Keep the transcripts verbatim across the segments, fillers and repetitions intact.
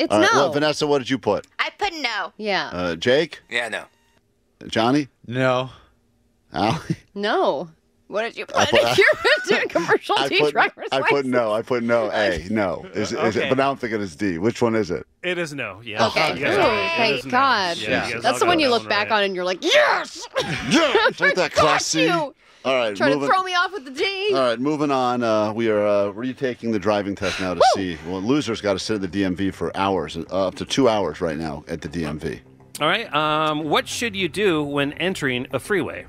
It's All right, no. well, Vanessa, what did you put? I put no. Yeah. Uh, Jake? Yeah, no. Johnny? No. Al? No. What did you put? I put- You're doing commercial I D put, driver's I put license. no. I put no. A. No. Is, is it, Okay. but now I'm thinking it's D. Which one is it? It is no. Yeah. Okay. You guys Ooh, all- it thank is no. God. Yeah, you guys That's all the one got you that look back right. on and you're like, yes! Yeah! Take that, Class C. you. All right, Trying to moving, throw me off with the D. all right, moving on. Uh, we are uh, retaking the driving test now to see. Well, losers got to sit at the D M V for hours, uh, up to two hours right now at the D M V. All right. Um, what should you do when entering a freeway?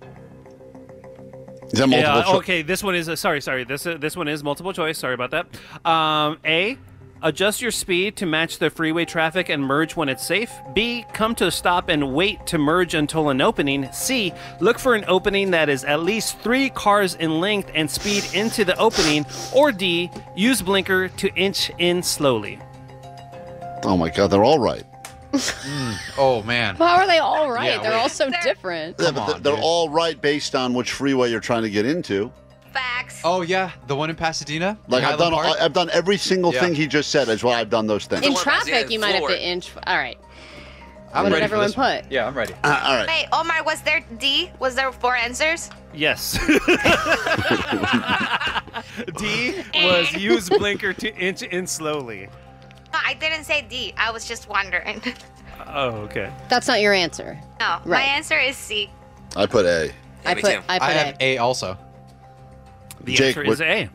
Is that multiple Yeah. cho- Okay. This one is uh, sorry. Sorry. This uh, this one is multiple choice. Sorry about that. Um, A. Adjust your speed to match the freeway traffic and merge when it's safe. B. Come to a stop and wait to merge until an opening. C. Look for an opening that is at least three cars in length and speed into the opening. Or D. Use blinker to inch in slowly. Oh my God, they're all right. Oh, man. How are they all right? Yeah, They're wait. all so different. Yeah, Come but they're, on, they're dude. all right based on which freeway you're trying to get into. Facts. Oh, yeah. The one in Pasadena? Like In I've done, Highland Park? I've done every single Yeah. thing he just said. Is why I've done those things. In one traffic, Pasadena you might have floor. to inch. All right. I'm what did ready for everyone this one. put? Yeah, I'm ready. Uh, all right. Wait, Omar, was there D? Was there four answers? Yes. D was use blinker to inch in slowly. No, I didn't say D. I was just wondering. Oh, okay. That's not your answer. No, my Right. answer is C. I put A. I me put. too. I put I A. have A also. The Jake, answer is A.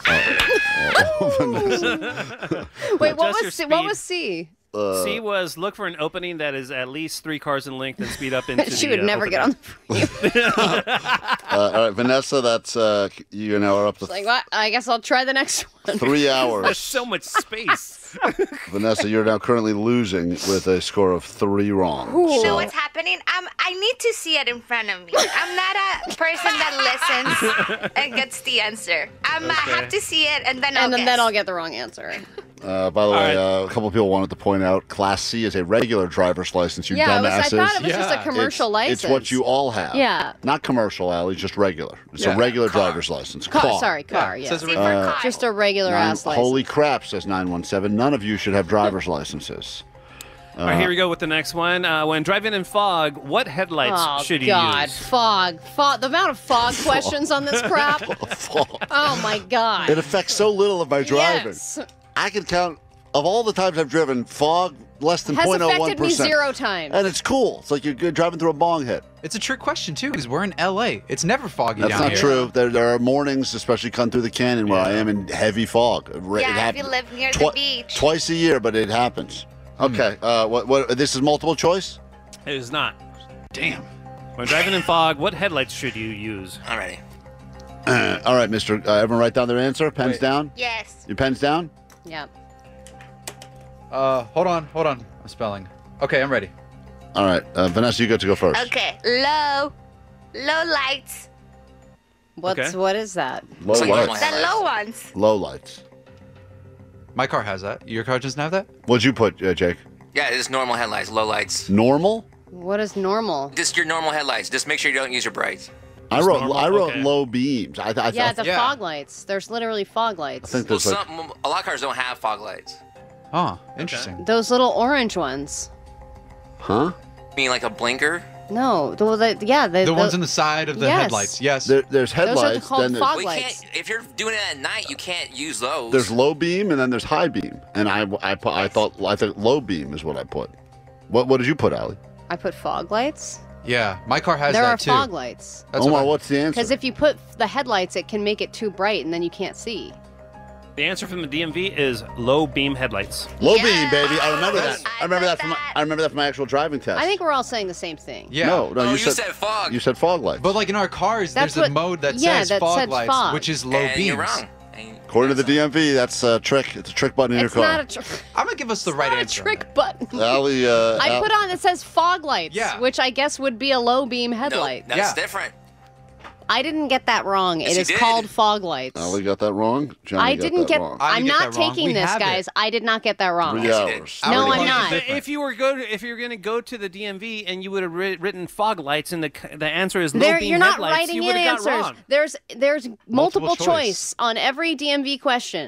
Wait, what Adjust your was C? What speed. was C? Uh, C was look for an opening that is at least three cars in length and speed up into She the, would uh, never get on opening. the freeway. uh, all right, Vanessa. That's uh, you now are up to It's like, what? I guess I'll try the next one. three There's hours. so much space. Vanessa, you're now currently losing with a score of three wrong. You know So- what's happening? I'm, I need to see it in front of me. I'm not a person that listens and gets the answer. I'm, I have to see it and then I'll And then, guess. then I'll get the wrong answer. Uh, by the All way, right. uh, a couple of people wanted to point out Class C is a regular driver's license, you Yeah, it was, I dumbasses. thought it was just a Yeah. commercial it's, license. It's what you all have. Yeah. Not commercial, Allie, just regular. It's Yeah. a regular Car. driver's license. Car, Car. sorry, car. Yeah, Yeah, it says it C right for Uh, car. just a regular Nine- ass license. holy crap, says nine one seven. None of you should have driver's licenses. All right, here we go with the next one. Uh, when driving in fog, what headlights Oh should you God, use? fog, fog. The amount of fog questions on this crap. Fog. Oh my God. It affects so little of my driving. Yes. I can count, of all the times I've driven, fog less than Has zero point zero one affected me percent. zero times. And it's cool. It's like you're good driving through a bong hit. It's a trick question, too, because we're in L A. It's never foggy That's down not here. true. There, there are mornings, especially come through the canyon, where I am in heavy fog. It ra- it Yeah, if happens you live near the twi- beach. Twice a year, but it happens. Okay. Uh, what? What? This is multiple choice. It is not. Damn. When driving in fog, what headlights should you use? I'm ready. Uh, all right, Mister Uh, everyone, write down their answer. Pens Wait. down. Yes. Your pens down. Yeah. Uh, hold on, hold on. I'm spelling. Okay, I'm ready. All right, uh, Vanessa, you get to go first. Okay. Low. Low lights. What's Okay. what is that? Low It's like normal lights. The low ones. Low lights. My car has that. Your car doesn't have that? What'd you put, uh, Jake? Yeah, it's normal headlights, low lights. Normal. What is normal? Just your normal headlights. Just make sure you don't use your brights. I Just wrote. normal? I wrote Okay. low beams. I, th- I, Yeah, th- the Yeah. fog lights. There's literally fog lights. I think Well, there's like. some a lot of cars don't have fog lights. Oh, interesting. Those little orange ones. Huh? I mean, like a blinker. No, the, the yeah, the, The ones on the side of the Yes. headlights. Yes. There, there's Those are headlights. called Then there's, fog We lights. can't. If you're doing it at night, you can't use those. there's low beam, and then there's high beam. And I, I, put, I thought I think low beam is what I put. What What did you put, Allie? I put fog lights. Yeah, my car has There that are too. fog lights. That's Omar, what I- what's the answer? Because if you put the headlights, it can make it too bright, and then you can't see. The answer from the D M V is low beam headlights. Low Yeah. beam, baby. I remember that. I I remember put that from. My, that. I remember that from my actual driving test. I think we're all saying the same thing. Yeah. No, no, Oh, you, you said, said fog. You said fog lights. But like in our cars, That's there's a what- mode that yeah, says that fog said lights, fog. which is low and beams. you're wrong. And According to the that's D M V, that's a trick. It's a trick button in It's your car. not a trick. I'm gonna give us the It's right not a answer. on trick that. button. Allie, uh, I Al- put on it says fog lights, Yeah. which I guess would be a low beam No, headlight. that's Yeah. different. I didn't get that wrong. Yes, It you is did. called fog lights. Allie got that wrong. Johnny I got didn't that get. wrong. I I'm didn't get not that wrong. taking We this, have it. guys. I did not get that wrong. Three Yes, you did. hours. No, Our I'm cars not. are different. If you were go to, if you're going to go to the D M V and you would have wri- written fog lights and the the answer is low There, beam you're not headlights, writing you in would have got answers. wrong. There's there's multiple, Multiple choice. choice. on every D M V question.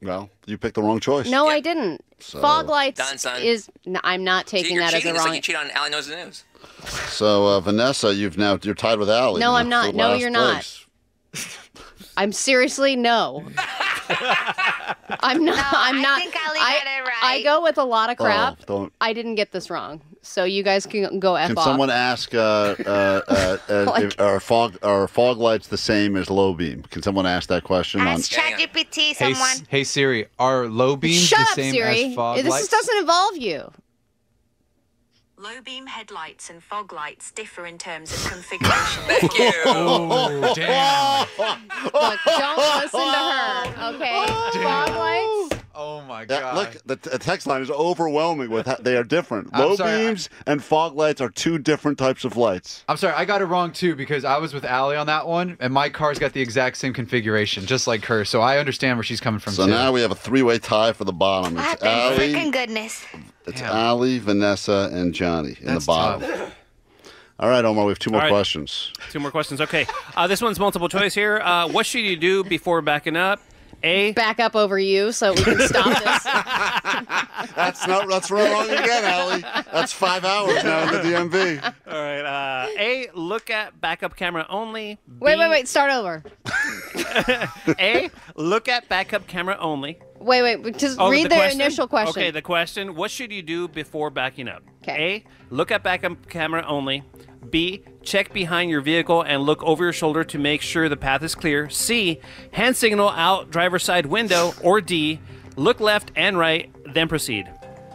Well, you picked the wrong choice. No, I Yep. didn't. So- Fog lights Done, son. is. No, I'm not See, taking you're that as cheating. a It's wrong. like you cheat on Allie Knows the News. So uh, Vanessa, you've now you're tied with Allie. No, now I'm not. for No, last you're not. place. I'm seriously no. I'm not. No, I'm I not. think Ali I, got it right. I go with a lot of crap. Oh, don't. I didn't get this wrong, so you guys can go f Can off. someone ask uh, uh, uh, uh, Like- if, are fog are fog lights the same as low beam? Can someone ask that question? On, Ask ChatGPT, Hey, someone. S- hey Siri, are low beams Shut the up, same Siri. as fog this lights? doesn't involve you. Low beam headlights and fog lights differ in terms of configuration. Thank you. Oh, damn. Look, don't listen to her. Okay, fog lights. Oh my Yeah, god. look, the, the text line is overwhelming with how they are different. I'm Low sorry, I- beams and fog lights are two different types of lights. I'm sorry, I got it wrong too because I was with Allie on that one, and my car's got the exact same configuration, just like her. So I understand where she's coming from So too. now we have a three-way tie for the bottom. Ah, It's thank Allie, freaking goodness. it's Damn. Allie, Vanessa, and Johnny in That's the bottom. tough. All right, Omar, we have two more All right. questions. Two more questions. Okay. Uh, this one's multiple choice here. Uh, what should you do before backing up? A. Back up over you so we can stop this. That's not. That's wrong again, Allie. That's five hours now in the D M V. All right. Uh, A. Look at backup camera only. B, Wait, wait, wait. Start over. A. Look at backup camera only. Wait, wait. Just Oh, read the, question? initial question. Okay, the question. What should you do before backing up? 'Kay. A. Look at backup camera only. B. Check behind your vehicle and look over your shoulder to make sure the path is clear. C. Hand signal out driver's side window. Or D. Look left and right, then proceed.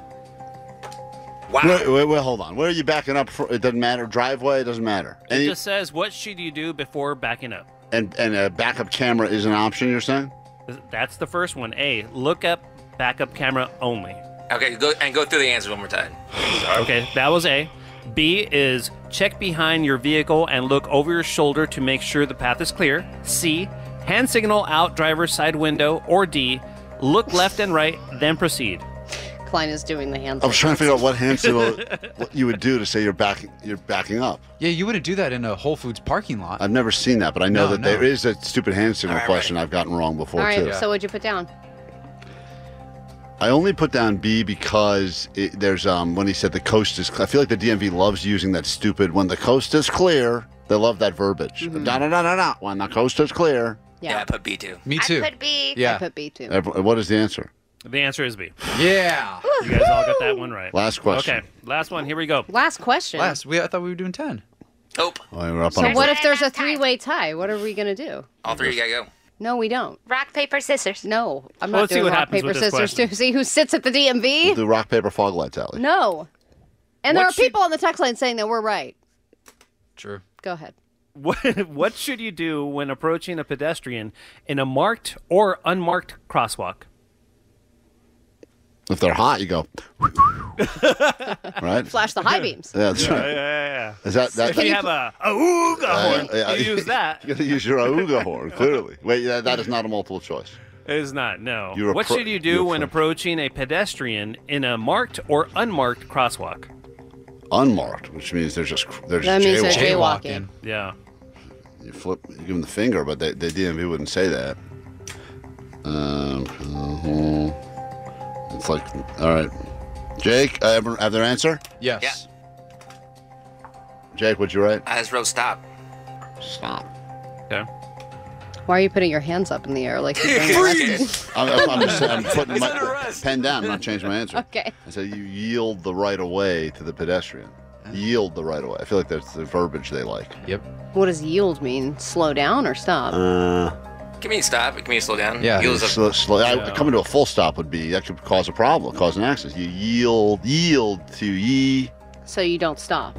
Wow. Wait, wait, wait, hold on. Where are you backing up? For? It doesn't matter. Driveway, it doesn't matter. It Any, just says, what should you do before backing up? and and a backup camera is an option. You're saying? That's the first one. A. Look up backup camera only. Okay, go and go through the answers one more time. Okay, that was A. B is check behind your vehicle and look over your shoulder to make sure the path is clear. C. Hand signal out driver's side window. Or D. Look left and right, then proceed. Klein is doing the hands. I was trying to figure out what hand signal what you would do to say you're backing you're backing up. Yeah, you wouldn't do that in a Whole Foods parking lot. I've never seen that, but I know No, that no. there is a stupid hand signal All right, question right. I've gotten wrong before All right. too. So what'd you put down? I only put down B because it, there's um when he said the coast is. I feel like the D M V loves using that stupid when the coast is clear. They love that verbiage. Mm-hmm. No, no, no, no, no. When the coast is clear. Yeah, Yeah. I put B too. Me I too. could be. I Yeah. put B too. Every- What is the answer? The answer is B. Yeah. You guys all got that one right. Last question. Okay, last one. Here we go. Last question. Last, we I thought we were doing ten. Nope. Oh, we're up So on a what break. if there's a Enough time. three-way tie? What are we gonna do? All three, you gotta go. No, we don't. Rock, paper, scissors. No, I'm Well, not let's see doing what rock, happens paper, with this scissors question. to see who sits at the D M V. We'll do rock paper fog lights, Allie. No. And there What are should- people on the text line saying that we're right. True. Go ahead. What, what should you do when approaching a pedestrian in a marked or unmarked crosswalk? If they're hot, you go. right? Flash the high beams. Yeah, that's right. Yeah. Is that that? If you have a, a ooga horn, yeah, you use that. You gotta use your auga horn. Clearly. Wait, that, that is not a multiple choice. It is not, no. You're What appro- should you do you're when appro- approaching a pedestrian in a marked or unmarked crosswalk? Unmarked, which means they're just they're That just means they're jaywalking. jaywalking. Yeah. You flip, you give them the finger, but they, the D M V wouldn't say that. Um, uh-huh. It's like, all right, Jake, uh, ever have their answer? Yes. Yeah. Jake, what'd you write? I just wrote stop. Stop. Okay. Why are you putting your hands up in the air like you're being arrested? I'm, I'm, I'm, just, I'm putting He's my under arrest. pen down. I'm not changing my answer. Okay. I said you yield the right of way to the pedestrian. Yield the right of way. I feel like that's the verbiage they like. Yep. What does yield mean? Slow down or stop? Uh, Give me a stop. Give me a slow down. Yeah. Yield is a- slow, slow, I- Yeah. coming to a full stop would be that could cause a problem, cause an accident. You yield, yield to ye. So you don't stop.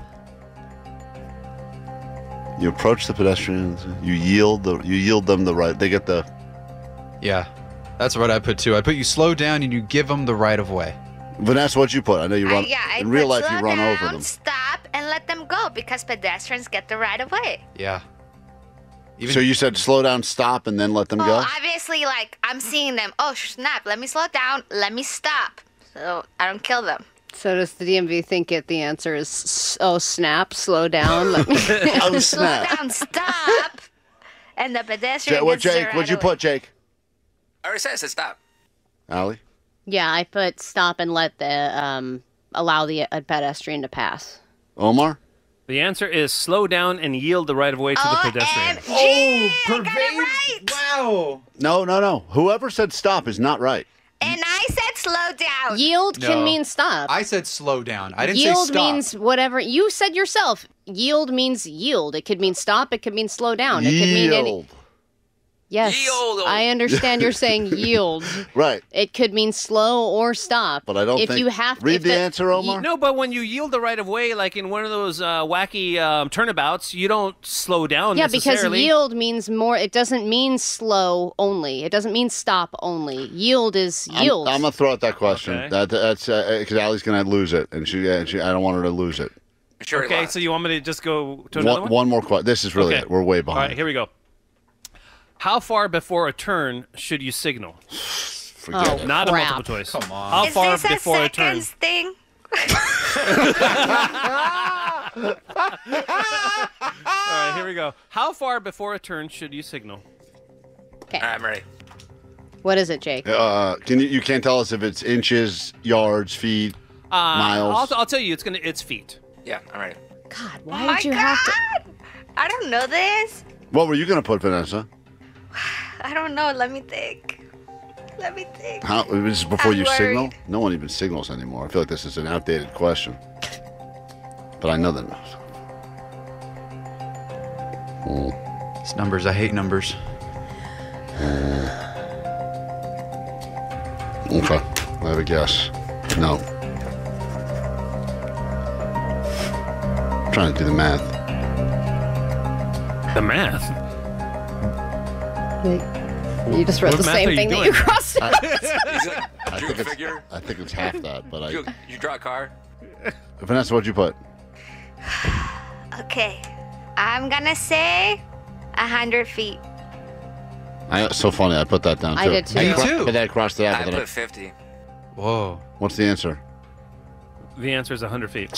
You approach the pedestrians. You yield the. You yield them the right. They get the. Yeah. That's what I put too. I put you slow down and you give them the right of way. Vanessa, what'd you put? I know you I- run. yeah, I in real put life, slow you run down, over them. Stop and let them go because pedestrians get the right of way. Yeah. Even So you said slow down, stop, and then let them Oh, go. obviously, like I'm seeing them. Oh snap! Let me slow down. Let me stop. So I don't kill them. So does the D M V think it? The answer is s- oh snap, slow down. Let me. Oh Slow snap! down. Stop. And the pedestrian Jake, what, gets the Jake? right What'd you of way. put, Jake? I already said I said stop. Allie? Yeah, I put stop and let the um allow the uh, pedestrian to pass. Omar? The answer is slow down and yield the right of way to the pedestrian. Oh, pervade. right. Wow. No, no, no. Whoever said stop is not right. And I said slow down. Yield No. can mean stop. I said slow down. I didn't yield say stop. means whatever you said yourself. Yield means yield. It could mean stop. It could mean slow down. It could mean any. Yield. Yes, Yield. I understand you're saying yield. Right. It could mean slow or stop. But I don't if think. you have to, Read if the, answer, Omar. No, but when you yield the right of way, like in one of those uh, wacky um, turnabouts, you don't slow down. Yeah, because necessarily. yield means more. It doesn't mean slow only. It doesn't mean stop only. Yield is I'm, yield. I'm gonna throw out that question. Okay. That that's because Allie's gonna lose it, and she, uh, she I don't want her to lose it. Sure. Okay, so you want me to just go to another One, one? one more question. This is really Okay. it. We're way All behind. right, here we go. How far before a turn should you signal? Forget Oh. it. Not a Crap. multiple choice. Come on. How Is far this a before a turn? seconds thing? All right, here we go. How far before a turn should you signal? Okay. All right, I'm ready. What is it, Jake? Uh, can you you can't tell us if it's inches, yards, feet, Uh, miles? I'll, I'll tell you, it's gonna it's feet. Yeah, I'm ready. God, Oh why my did you God. have to? I don't know this. What were you gonna put, Vanessa? I don't know. Let me think. Let me think. How this is before I'm you signal? worried. No one even signals anymore. I feel like this is an outdated question. But I know that. Mm. It's numbers. I hate numbers. Okay, I have a guess. No. I'm trying to do the math. The math. You just wrote What the math same are you thing that doing? you crossed out. You I drew think a it's figure. I think it's half that, but You, I. you draw a car. Vanessa, what'd you put? Okay. I'm gonna say a hundred feet. I, it's so funny. I put that down too. I did too. Me Cro- too. But then I crossed it out. I but then put fifty. Whoa. What's the answer? The answer is one hundred feet.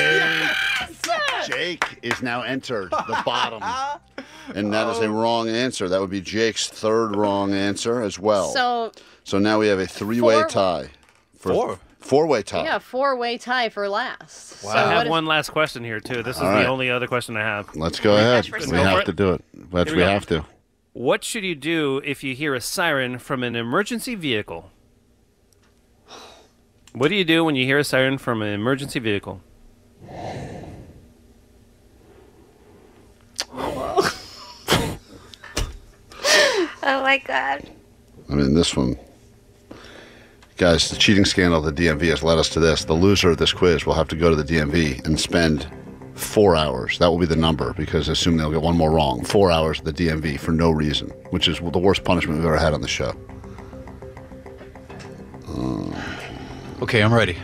Jake is now entered the bottom. And that is a wrong answer. That would be Jake's third wrong answer as well. So, So now we have a three-way Four- tie. For Four. Four-way tie. yeah, four-way tie for last. I So have what is- one last question here too. This is All the right. only other question I have. Let's go ahead. for We some. Go have for to it. do it. Let's, Here we we go. have to. What should you do if you hear a siren from an emergency vehicle? What do you do when you hear a siren from an emergency vehicle? Oh my God. I mean, this one. Guys, the cheating scandal of the D M V has led us to this. The loser of this quiz will have to go to the D M V and spend four hours. That will be the number because assume they'll get one more wrong. Four hours at the D M V for no reason, which is the worst punishment we've ever had on the show. Okay, I'm ready.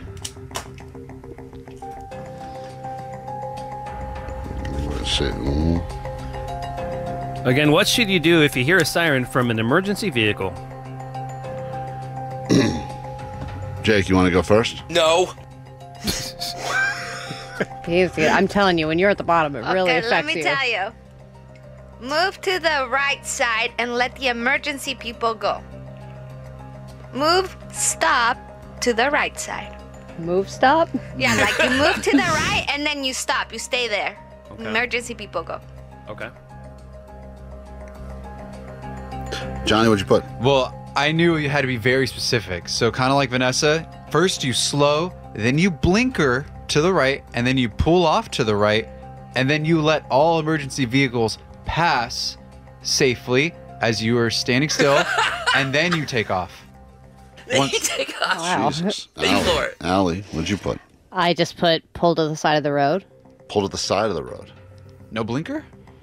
Let's see. Mm. Again, what should you do if you hear a siren from an emergency vehicle? Jake, you want to go first? No. He's good. I'm telling you, when you're at the bottom, it really Okay, affects let me you. tell you. Move to the right side and let the emergency people go. Move, stop to the right side. Move, stop. Yeah, like you move to the right and then you stop. You stay there. Okay. Emergency people go. Okay. Johnny, what'd you put? Well, I knew you had to be very specific. So kind of like Vanessa, first you slow, then you blinker to the right, and then you pull off to the right, and then you let all emergency vehicles pass safely as you are standing still, and then you take off. Then One- you take off. Wow. Jesus. Thank you, Allie, Lord. Allie, what'd you put? I just put pull to the side of the road. Pull to the side of the road. No blinker?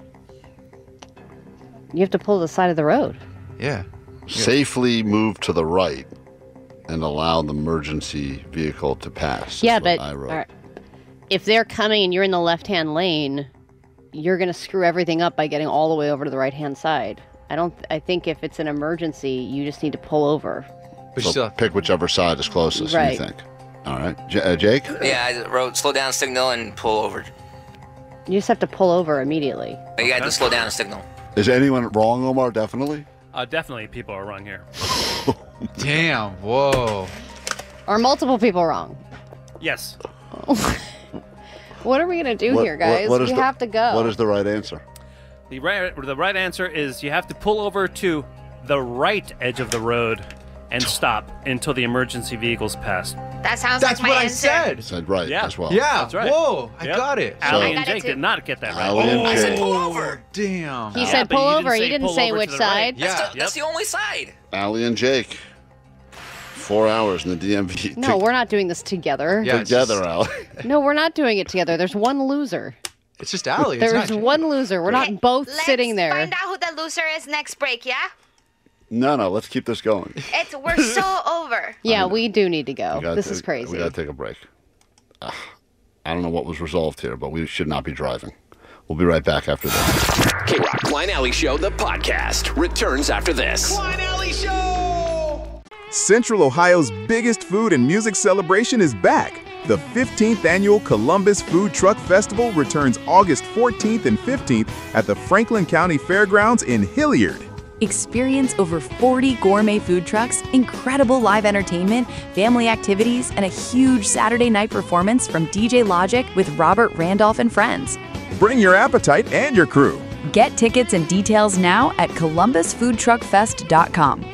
You have to pull to the side of the road. Yeah. Safely move to the right and allow the emergency vehicle to pass. is Yeah, what but I wrote. all right. If they're coming and you're in the left-hand lane, you're going to screw everything up by getting all the way over to the right-hand side. I don't. I think if it's an emergency, you just need to pull over. But So still, pick whichever side is closest. Right. You think? All right, J- uh, Jake. Yeah, I wrote slow down, signal, and pull over. You just have to pull over immediately. You got to slow down and signal. Is anyone wrong, Omar? Definitely. Uh, definitely, people are wrong here. Damn. Whoa. Are multiple people wrong? Yes. What are we gonna do What- here, guys? what is we the- have to go. What is the right answer? The right, the right answer is you have to pull over to the right edge of the road and stop until the emergency vehicles pass. That sounds That's like my what I answer. said. Said right Yeah. as well. Yeah. That's right. Whoa. I Yep. got it. Allie I and got it Jake too. did not get that right. Allie and I said Jake. pull over. Damn. He Yeah, said but pull you over. didn't He say didn't pull say over which to the right. side. That's, Yeah. the, that's the only side. Allie and Jake. Four hours in the D M V. No, we're not doing this together. Yeah, it's together, just- Allie. No, we're not doing it together. There's one loser. It's just Allie. It's There's not one loser. We're not Okay, both let's sitting there. find out who the loser is next break, yeah? No, no, let's keep this going. It's we're so over. Yeah, we do need to go. We gotta This take- is crazy. We got to take a break. Ugh. I don't know what was resolved here, but we should not be driving. We'll be right back after this. K-Rock Klein Alley Show, the podcast, returns after this. Central Ohio's biggest food and music celebration is back. The fifteenth Annual Columbus Food Truck Festival returns August fourteenth and fifteenth at the Franklin County Fairgrounds in Hilliard. Experience over forty gourmet food trucks, incredible live entertainment, family activities, and a huge Saturday night performance from D J Logic with Robert Randolph and friends. Bring your appetite and your crew. Get tickets and details now at columbus food truck fest dot com.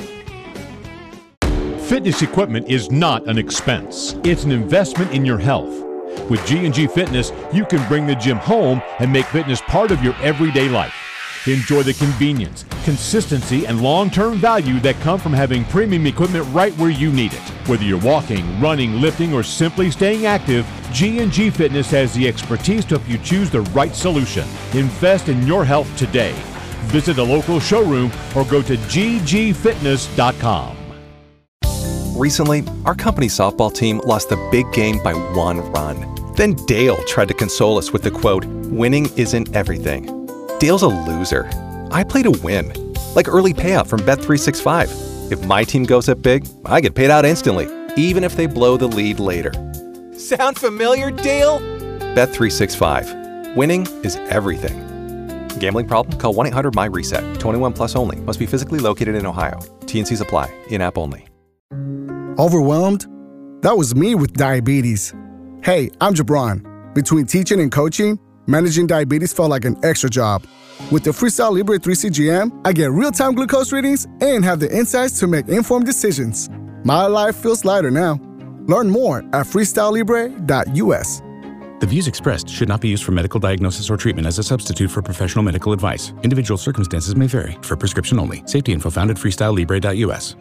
Fitness equipment is not an expense. It's an investment in your health. With G and G Fitness, you can bring the gym home and make fitness part of your everyday life. Enjoy the convenience, consistency, and long-term value that come from having premium equipment right where you need it. Whether you're walking, running, lifting, or simply staying active, G and G Fitness has the expertise to help you choose the right solution. Invest in your health today. Visit a local showroom or go to g g fitness dot com. Recently, our company's softball team lost the big game by one run. Then Dale tried to console us with the quote, "Winning isn't everything." Dale's a loser. I play to win. Like early payout from Bet three sixty-five. If my team goes up big, I get paid out instantly, even if they blow the lead later. Sound familiar, Dale? Bet three sixty-five. Winning is everything. Gambling problem? Call one eight hundred M Y reset. twenty-one plus only. Must be physically located in Ohio. T and Cs apply. In-app only. Overwhelmed? That was me with diabetes. Hey, I'm Jabron. Between teaching and coaching, managing diabetes felt like an extra job. With the Freestyle Libre three C G M, I get real-time glucose readings and have the insights to make informed decisions. My life feels lighter now. Learn more at freestyle libre dot u s. The views expressed should not be used for medical diagnosis or treatment as a substitute for professional medical advice. Individual circumstances may vary. For prescription only. Safety info found at freestyle libre dot u s.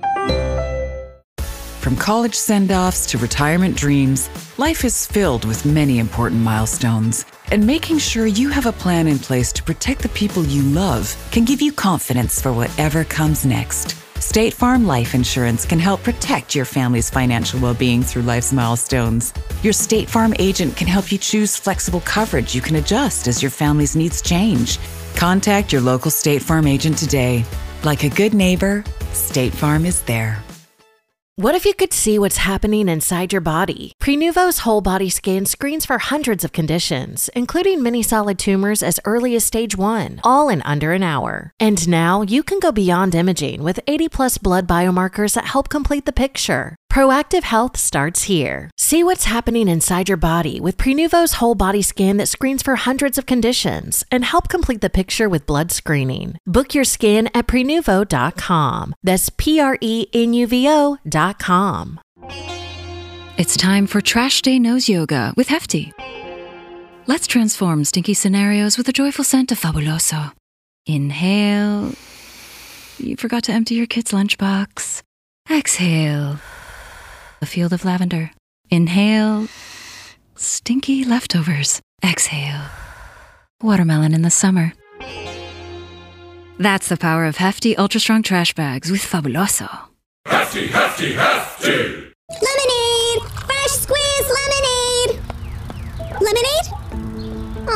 From college send-offs to retirement dreams, life is filled with many important milestones. And making sure you have a plan in place to protect the people you love can give you confidence for whatever comes next. State Farm Life Insurance can help protect your family's financial well-being through life's milestones. Your State Farm agent can help you choose flexible coverage you can adjust as your family's needs change. Contact your local State Farm agent today. Like a good neighbor, State Farm is there. What if you could see what's happening inside your body? Prenuvo's whole body scan screens for hundreds of conditions, including many solid tumors as early as stage one, all in under an hour. And now you can go beyond imaging with eighty plus blood biomarkers that help complete the picture. Proactive health starts here. See what's happening inside your body with Prenuvo's whole body scan that screens for hundreds of conditions and help complete the picture with blood screening. Book your scan at prenuvo dot com. That's P R E N U V O dot com. It's time for Trash Day Nose Yoga with Hefty. Let's transform stinky scenarios with a joyful scent of Fabuloso. Inhale. You forgot to empty your kid's lunchbox. Exhale. A field of lavender. Inhale. Stinky leftovers. Exhale. Watermelon in the summer. That's the power of Hefty Ultra Strong Trash Bags with Fabuloso. Hefty, hefty, hefty! Lemonade! Fresh squeezed lemonade! Lemonade? Oh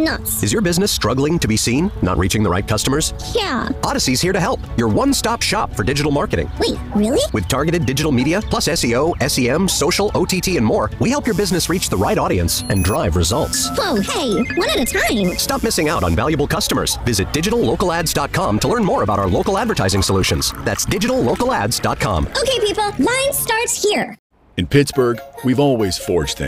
nuts. Is your business struggling to be seen? Not reaching the right customers? Yeah. Odyssey's here to help. Your one-stop shop for digital marketing. Wait, really? With targeted digital media, plus S E O, S E M, social, O T T, and more, we help your business reach the right audience and drive results. Whoa, hey, one at a time. Stop missing out on valuable customers. Visit digital local ads dot com to learn more about our local advertising solutions. That's digital local ads dot com. Okay, people, line starts here. In Pittsburgh, we've always forged things.